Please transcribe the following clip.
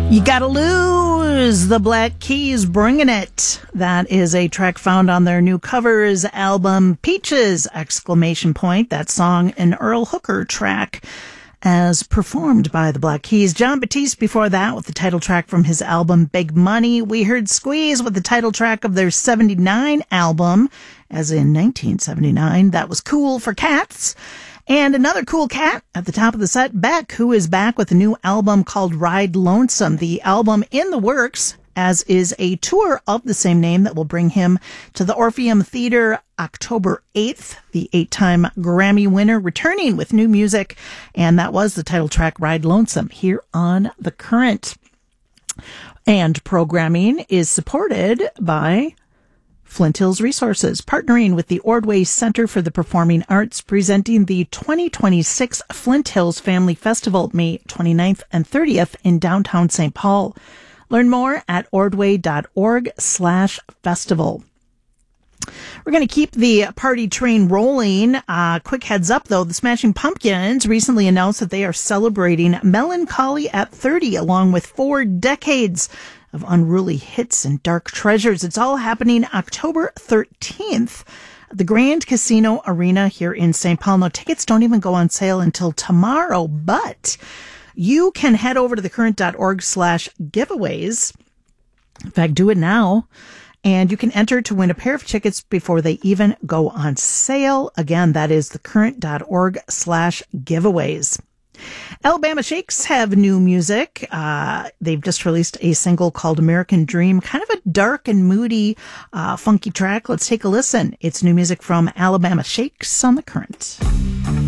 You Gotta Lose, the Black Keys bringing it. That is a track found on their new covers album, Peaches! That song, an Earl Hooker track, as performed by the Black Keys. Jon Batiste before that with the title track from his album, Big Money. We heard Squeeze with the title track of their 79 album, as in 1979. That was Cool for Cats. And another cool cat at the top of the set, Beck, who is back with a new album called Ride Lonesome. The album in the works, as is a tour of the same name that will bring him to the Orpheum Theater October 8th. The 8-time Grammy winner returning with new music. And that was the title track, Ride Lonesome, here on The Current. And programming is supported by Flint Hills Resources, partnering with the Ordway Center for the Performing Arts, presenting the 2026 Flint Hills Family Festival, May 29th and 30th in downtown St. Paul. Learn more at ordway.org/festival. We're going to keep the party train rolling. Quick heads up, though, the Smashing Pumpkins recently announced that they are celebrating Melancholy at 30, along with 4 decades of unruly hits and dark treasures. It's all happening October 13th at the Grand Casino Arena here in St. Paul. Now, tickets don't even go on sale until tomorrow, but you can head over to thecurrent.org/giveaways. In fact, do it now. And you can enter to win a pair of tickets before they even go on sale. Again, that is thecurrent.org/giveaways. Alabama Shakes have new music. They've just released a single called American Dream, kind of a dark and moody, funky track. Let's take a listen. It's new music from Alabama Shakes on The Current.